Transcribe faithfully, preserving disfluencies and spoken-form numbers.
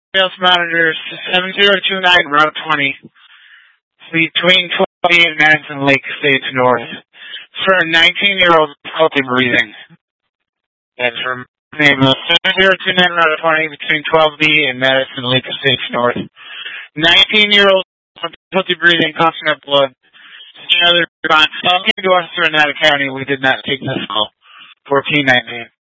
Sales monitor seven zero two nine, Route twenty, between twelve B and Madison Lake Estates North, for a nineteen-year-old healthy breathing. And for name of seven zero two nine, Route twenty, between twelve B and Madison Lake Estates North. nineteen-year-old healthy breathing, coughing up blood. Another response. Came to us through Oneida County. We did not take this call. fourteen nineteen.